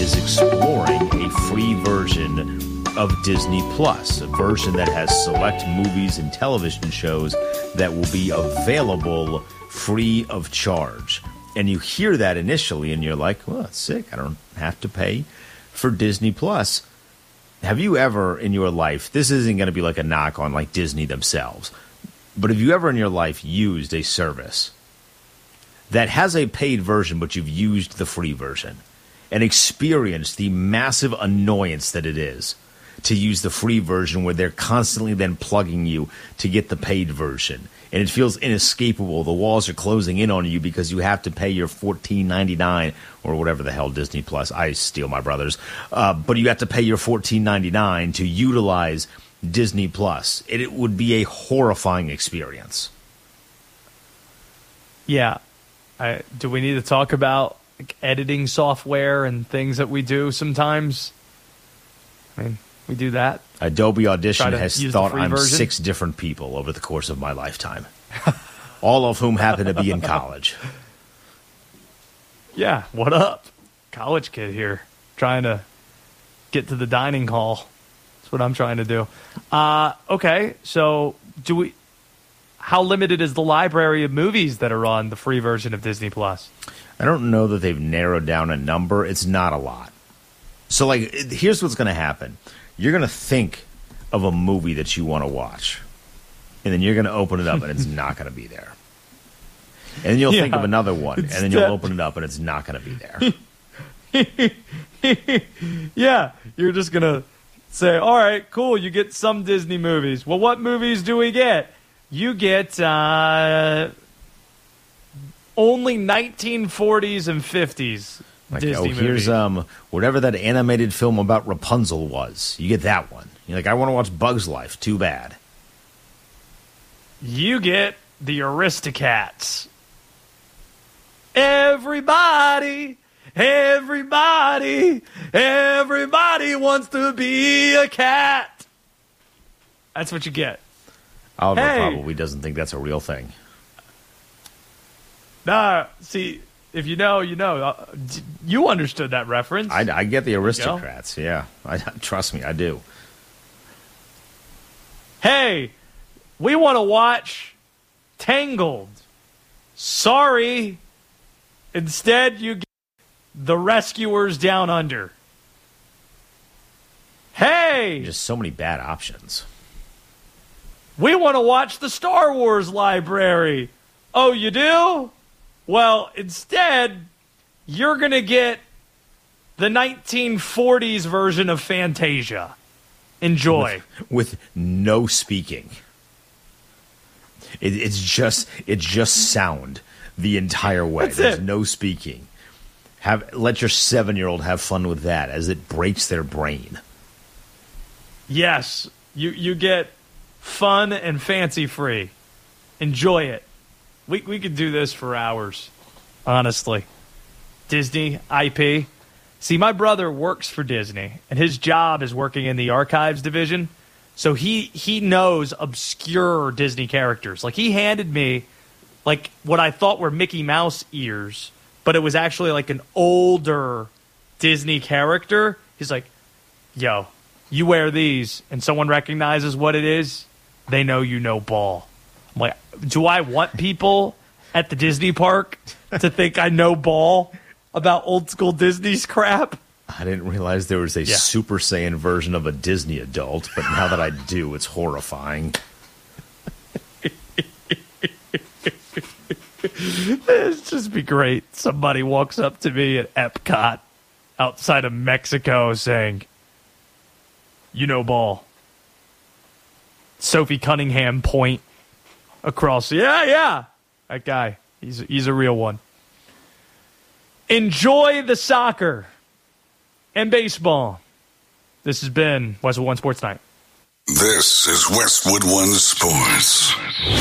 is exploring a free version of Disney Plus, a version that has select movies and television shows that will be available free of charge. And you hear that initially and you're like, well, that's sick. I don't have to pay for Disney Plus. Have you ever in your life, this isn't going to be like a knock on like Disney themselves, but have you ever in your life used a service that has a paid version, but you've used the free version and experienced the massive annoyance that it is to use the free version where they're constantly then plugging you to get the paid version? And it feels inescapable. The walls are closing in on you because you have to pay your $14.99 or whatever the hell Disney Plus. I steal my brothers. But you have to pay your $14.99 to utilize Disney Plus. It would be a horrifying experience. Yeah. Do we need to talk about like, editing software and things that we do sometimes? I mean, we do that. Adobe Audition has thought I'm version. 6 different people over the course of my lifetime, all of whom happen to be in college. Yeah, what up? College kid here, trying to get to the dining hall. That's what I'm trying to do. Okay, so how limited is the library of movies that are on the free version of Disney Plus? I don't know that they've narrowed down a number. It's not a lot. So, like, here's what's going to happen. You're going to think of a movie that you want to watch, and then you're going to open it up, and it's not going to be there. And then you'll think of another one, and then you'll open it up, and it's not going to be there. Yeah, you're just going to say, all right, cool, you get some Disney movies. Well, what movies do we get? You get only 1940s and 50s. Like, Disney here's whatever that animated film about Rapunzel was. You get that one. You're like, I want to watch Bug's Life. Too bad. You get the Aristocats. Everybody wants to be a cat. That's what you get. Oliver probably doesn't think that's a real thing. Nah, see... If you know, you know. You understood that reference. I get the Aristocrats, yeah. Trust me, I do. Hey, we want to watch Tangled. Sorry. Instead, you get The Rescuers Down Under. Hey! Just so many bad options. We want to watch the Star Wars library. Oh, you do? Well, instead, you're going to get the 1940s version of Fantasia. Enjoy. With no speaking. It's just sound the entire way. There's no speaking. Let your 7-year-old have fun with that as it breaks their brain. Yes, you get fun and fancy free. Enjoy it. We could do this for hours, honestly. Disney, IP. See, my brother works for Disney, and his job is working in the archives division, so he knows obscure Disney characters. Like, he handed me, like, what I thought were Mickey Mouse ears, but it was actually, like, an older Disney character. He's like, yo, you wear these, and someone recognizes what it is, they know you know ball. I'm like, do I want people at the Disney park to think I know ball about old school Disney's crap? I didn't realize there was a Super Saiyan version of a Disney adult, but now that I do, it's horrifying. It'd just be great. Somebody walks up to me at Epcot outside of Mexico saying, you know ball. Sophie Cunningham point across. Yeah. That guy. He's a real one. Enjoy the soccer and baseball. This has been Westwood One Sports Night. This is Westwood One Sports.